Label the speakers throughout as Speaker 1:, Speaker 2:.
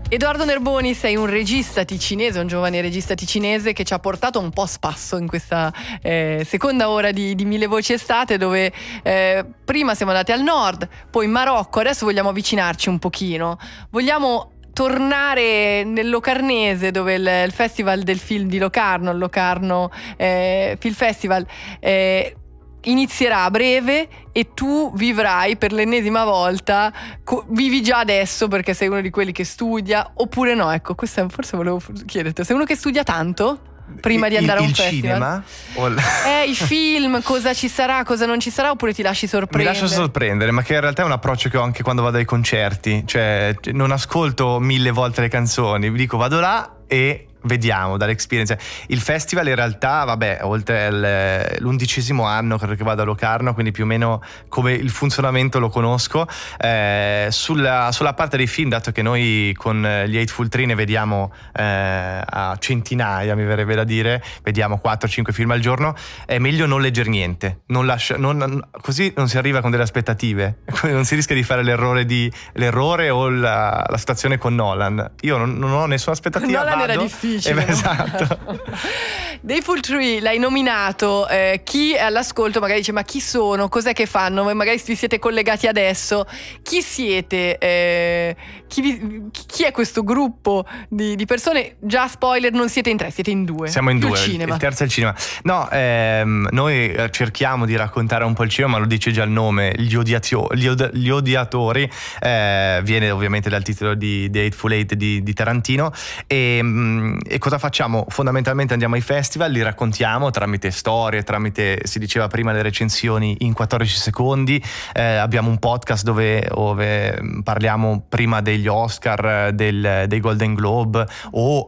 Speaker 1: Edoardo Nerboni, sei un regista ticinese, un giovane regista ticinese che ci ha portato un po' a spasso in questa seconda ora di Mille Voci Estate, dove prima siamo andati al nord, poi in Marocco, adesso vogliamo avvicinarci un pochino, vogliamo tornare nel Locarnese, dove il Festival del Film di Locarno, il Locarno Film Festival, inizierà a breve e tu vivrai per l'ennesima volta, vivi già adesso perché sei uno di quelli che studia, oppure no? Ecco, questa forse volevo chiederti, sei uno che studia tanto prima di andare a un festival?
Speaker 2: Cinema?
Speaker 1: I film, cosa ci sarà, cosa non ci sarà, oppure ti lasci sorprendere?
Speaker 2: Mi lascio sorprendere, ma che in realtà è un approccio che ho anche quando vado ai concerti, cioè non ascolto 1000 volte le canzoni, dico vado là e vediamo dall'experience. Il festival in realtà, vabbè, oltre l'11° anno credo che vado a Locarno, quindi più o meno come il funzionamento lo conosco. Sulla parte dei film, dato che noi con gli Hateful Three ne vediamo a centinaia, mi verrebbe da dire, vediamo 4-5 film al giorno, è meglio non leggere niente, così non si arriva con delle aspettative, non si rischia di fare l'errore o la situazione con Nolan. Io non ho nessuna aspettativa.
Speaker 1: Nolan era difficile.
Speaker 2: Esatto.
Speaker 1: The Hateful Three l'hai nominato, chi è all'ascolto magari dice ma chi sono, cos'è che fanno, voi magari vi siete collegati adesso, chi siete, chi è questo gruppo di persone? Già spoiler, non siete in 3, siete in 2.
Speaker 2: Siamo in 2,
Speaker 1: il
Speaker 2: terzo è il cinema. No, noi cerchiamo di raccontare un po' il cinema, ma lo dice già il nome, gli odiatori, viene ovviamente dal titolo di The Hateful Eight di Tarantino. E cosa facciamo? Fondamentalmente andiamo ai festival, li raccontiamo tramite storie, tramite, si diceva prima, le recensioni in 14 secondi. Abbiamo un podcast dove parliamo prima degli Oscar, dei Golden Globe o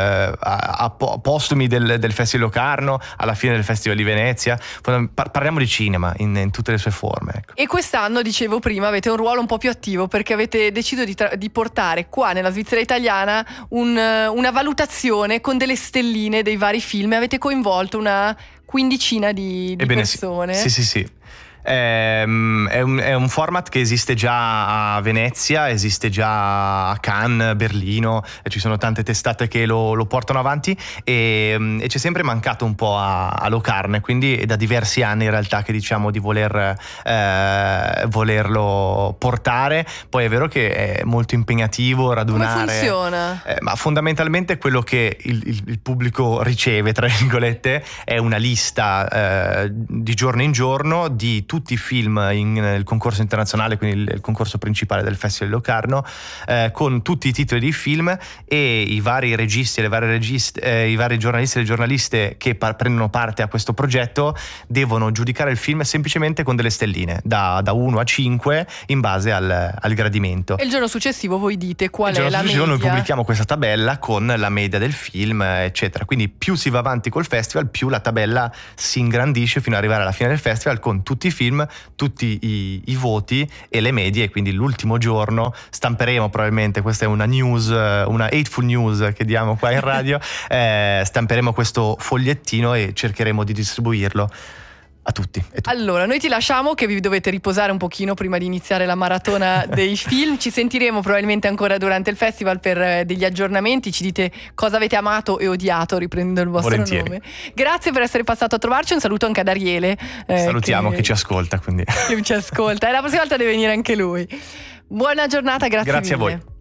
Speaker 2: a postumi del Festival Locarno, alla fine del Festival di Venezia. Parliamo di cinema in tutte le sue forme, ecco.
Speaker 1: E quest'anno, dicevo prima, avete un ruolo un po' più attivo perché avete deciso di portare qua nella Svizzera italiana una valutazione con delle stelline dei vari film. Avete coinvolto una quindicina di persone.
Speaker 2: Sì. È un format che esiste già a Venezia, esiste già a Cannes, Berlino, ci sono tante testate che lo portano avanti e c'è sempre mancato un po' a Locarno, quindi è da diversi anni in realtà che diciamo di volerlo portare. Poi è vero che è molto impegnativo radunare.
Speaker 1: Come funziona?
Speaker 2: Ma fondamentalmente quello che il pubblico riceve, tra virgolette, è una lista di giorno in giorno di tutti i film nel concorso internazionale, quindi il concorso principale del Festival di Locarno, con tutti i titoli dei film e i vari registi, i vari giornalisti e le giornaliste che prendono parte a questo progetto devono giudicare il film semplicemente con delle stelline da 1 a 5 in base al gradimento.
Speaker 1: E il giorno successivo voi dite qual è la media? Il giorno successivo
Speaker 2: noi pubblichiamo questa tabella con la media del film, eccetera. Quindi più si va avanti col festival, più la tabella si ingrandisce fino ad arrivare alla fine del festival con tutti i film, tutti i voti e le medie. Quindi l'ultimo giorno stamperemo, probabilmente questa è una news, una Hateful News che diamo qua in radio, stamperemo questo fogliettino e cercheremo di distribuirlo a tutti.
Speaker 1: Allora, noi ti lasciamo che vi dovete riposare un pochino prima di iniziare la maratona dei film. Ci sentiremo probabilmente ancora durante il festival per degli aggiornamenti. Ci dite cosa avete amato e odiato, riprendendo il vostro nome. Grazie per essere passato a trovarci. Un saluto anche ad Ariele.
Speaker 2: Salutiamo che ci ascolta, quindi.
Speaker 1: Che ci ascolta. E la prossima volta deve venire anche lui. Buona giornata, grazie mille.
Speaker 2: A voi.